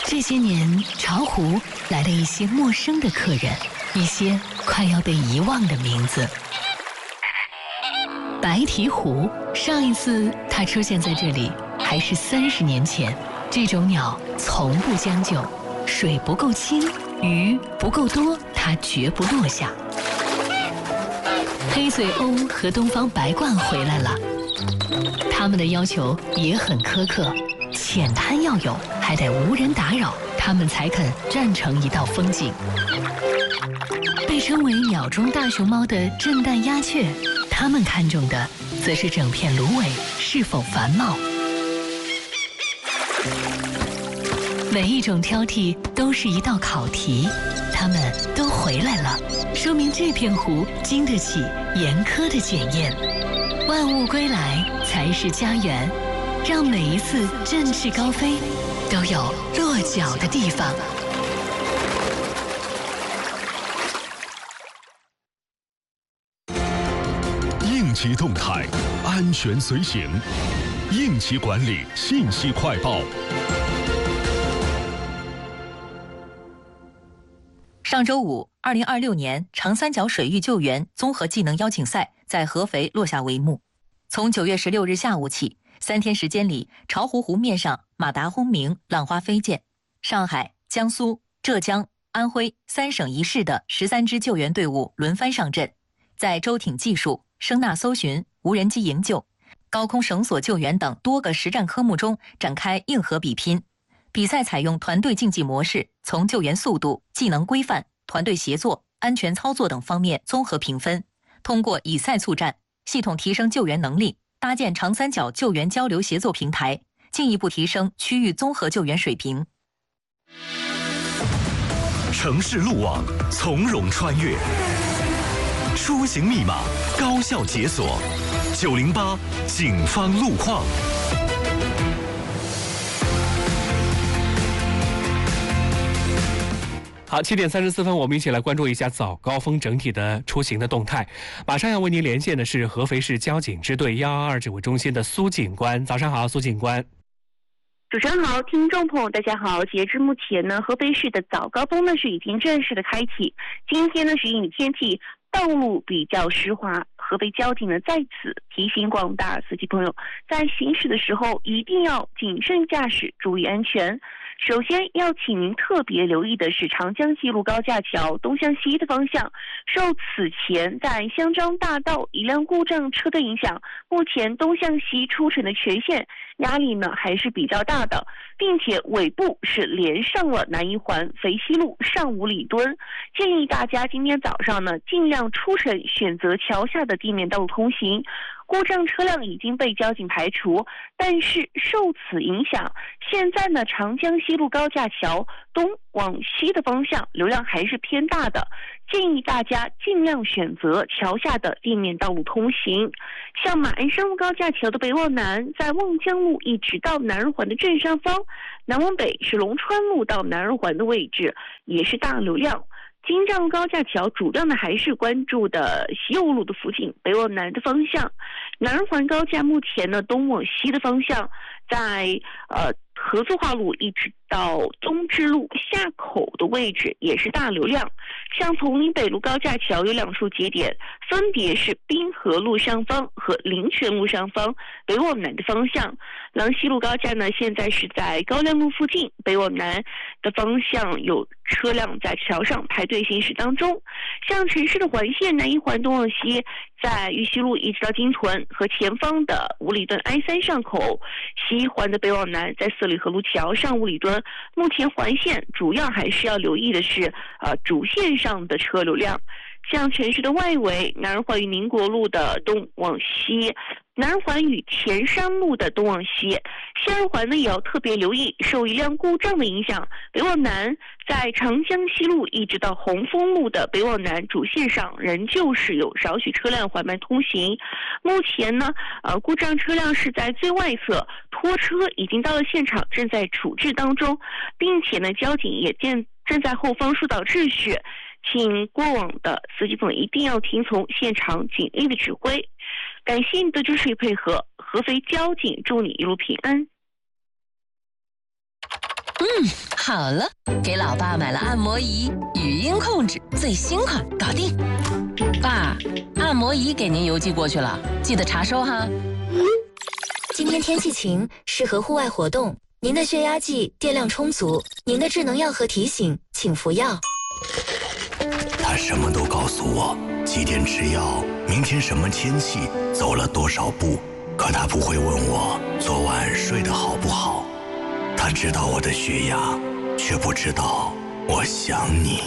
这些年，巢湖来了一些陌生的客人，一些快要被遗忘的名字。白鹈鹕，上一次它出现在这里还是30年前。这种鸟从不将就，水不够清，鱼不够多，它绝不落下。黑嘴鸥和东方白鹳回来了，它们的要求也很苛刻，浅滩要有，还得无人打扰，它们才肯站成一道风景。被称为鸟中大熊猫的震旦鸦雀，它们看重的则是整片芦苇是否繁茂。每一种挑剔都是一道考题，它们都回来了，说明这片湖经得起严苛的检验。万物归来才是家园，让每一次振翅高飞都有落脚的地方。 应急动态，安全随行，应急管理信息快报。 上周五，2026年长三角水域救援综合技能邀请赛在合肥落下帷幕。从9月16日下午起，3天时间里，巢湖湖面上马达轰鸣，浪花飞溅。上海、江苏、浙江、安徽3省1市的13支救援队伍轮番上阵，在舟艇技术、声呐搜寻、无人机营救、高空绳索救援等多个实战科目中展开硬核比拼。比赛采用团队竞技模式，从救援速度、技能规范、团队协作、安全操作等方面综合评分，通过以赛促战，系统提升救援能力，搭建长三角救援交流协作平台，进一步提升区域综合救援水平。 城市路网从容穿越，出行密码高效解锁，908警方路况。 好，7点34分，我们一起来关注一下早高峰整体的出行的动态。马上要为您连线的是合肥市交警支队122指挥中心的苏警官。早上好，苏警官。 主持人好，听众朋友大家好。截至目前呢，合肥市的早高峰呢是已经正式的开启。今天呢是因为天气道路比较湿滑，合肥交警呢在此提醒广大司机朋友，在行驶的时候一定要谨慎驾驶，注意安全。首先要请您特别留意的是长江西路高架桥东向西的方向，受此前在香樟大道一辆故障车的影响，目前东向西出城的全线压力呢还是比较大的，并且尾部是连上了南一环肥西路上五里墩，建议大家今天早上呢尽量出城，选择桥下的地面道路通行。故障车辆已经被交警排除，但是受此影响，现在呢长江西路高架桥东往西的方向流量还是偏大的，建议大家尽量选择桥下的地面道路通行。像马鞍山路高架桥的北往南，在望江路一直到南二环的正上方，南往北是龙川路到南二环的位置也是大流量。京藏路高架桥主要呢还是关注的西右路的附近，北往南的方向。南二环高架目前呢东往西的方向，在合作化路一直到东直路下口的位置也是大流量。像铜陵北路高架桥有2处节点，分别是滨河路上方和灵泉路上方，北往南的方向。郎西路高架呢现在是在高亮路附近，北往南的方向有车辆在桥上排队行驶当中。像城市的环线南一环东往西，在玉溪路一直到金屯和前方的五里墩 I3 上口，西一环的北往南在四里河路桥上五里墩。目前环线主要还是要留意的是主线上的车流量。像城市的外围，南二环与宁国路的东往西，南二环与前山路的东往西，西二环呢也要特别留意，受一辆故障的影响，北往南在长江西路一直到红枫路的北往南主线上仍旧是有少许车辆缓慢通行。目前呢故障车辆是在最外侧，拖车已经到了现场，正在处置当中，并且呢交警也正在后方疏导秩序，请过往的司机朋友一定要听从现场警力的指挥。感谢你的支持与配合，合肥交警祝你一路平安。 好了，给老爸买了按摩仪，语音控制，最新款，搞定。爸，按摩仪给您邮寄过去了，记得查收哈。 今天天气晴，适合户外活动。您的血压计电量充足，您的智能药盒提醒，请服药。 他什么都告诉我，几点吃药，明天什么天气，走了多少步。可他不会问我昨晚睡得好不好。他知道我的血压，却不知道我想你。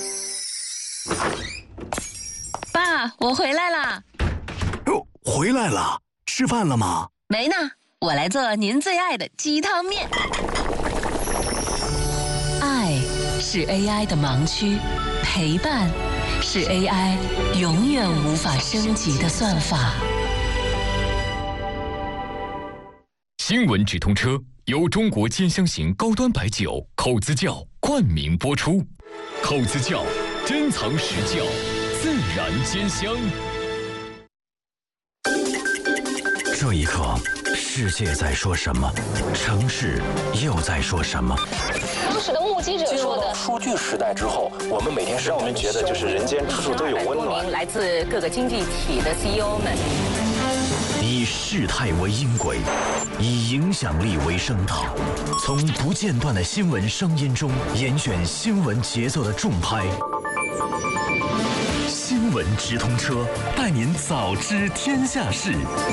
爸，我回来啦。 回来了，吃饭了吗？ 没呢，我来做您最爱的鸡汤面。爱是 AI 的盲区，陪伴是 AI 永远无法升级的算法。 新闻直通车由中国尖香型高端白酒口子窖冠名播出。口子窖珍藏实窖，自然尖香。 这一刻，世界在说什么？城市又在说什么？ 当时的目击者说的， 数据时代之后，我们每天让我们觉得就是人间处处都有温暖。 来自各个经济体的 CEO 们， 以事态为音轨，以影响力为声道，从不间断的新闻声音中严选新闻节奏的重拍。新闻直通车，带您早知天下事。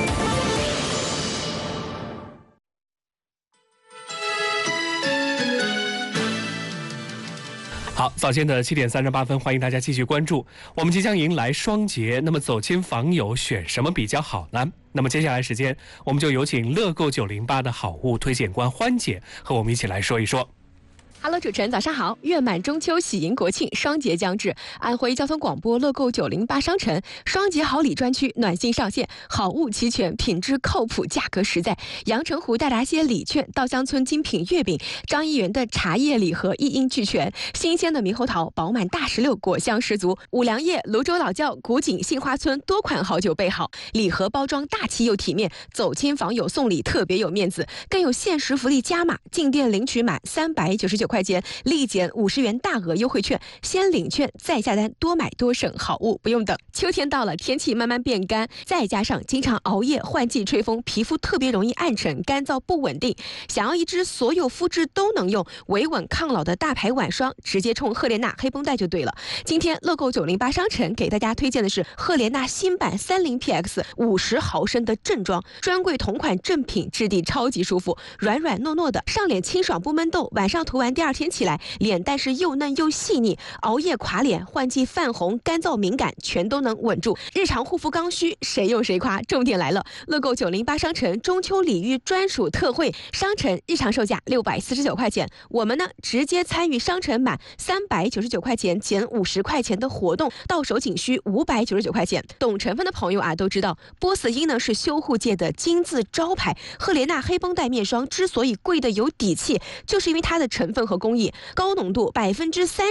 好，早间的7点38分，欢迎大家继续关注。我们即将迎来双节，那么走亲访友选什么比较好呢？那么接下来时间，我们就有请乐购908的好物推荐官欢姐和我们一起来说一说。 Hello， 主持人早上好！月满中秋，喜迎国庆，双节将至，安徽交通广播乐购908商城双节好礼专区暖心上线，好物齐全，品质靠谱，价格实在。阳澄湖大闸蟹礼券、稻香村精品月饼、张一元的茶叶礼盒一应俱全，新鲜的猕猴桃、饱满大石榴果香十足。五粮液、泸州老窖、古井杏花村多款好酒备好，礼盒包装大气又体面，走亲访友送礼特别有面子，更有限时福利加码，进店领取满399块钱，立减50元大额优惠券，先领券再下单，多买多省，好物不用等。秋天到了，天气慢慢变干，再加上经常熬夜、换季吹风，皮肤特别容易暗沉、干燥不稳定。想要一支所有肤质都能用、维稳抗老的大牌晚霜，直接冲赫莲娜黑绷带就对了。今天乐购908商城给大家推荐的是赫莲娜新版30PX 50毫升的正装，专柜同款正品，质地超级舒服，软软糯糯的，上脸清爽不闷痘，晚上涂完第二天起来脸蛋是又嫩又细腻，熬夜垮脸、换季泛红、干燥敏感全都能稳住。日常护肤刚需，谁用谁夸。重点来了，乐购908商城中秋礼遇专属特惠，商城日常售价649块钱，我们呢直接参与商城满399块钱减50块钱的活动，到手仅需599块钱。懂成分的朋友啊都知道，波司英呢是修护界的金字招牌，赫莲娜黑绷带面霜之所以贵的有底气，就是因为它的成分和工艺高浓度30%。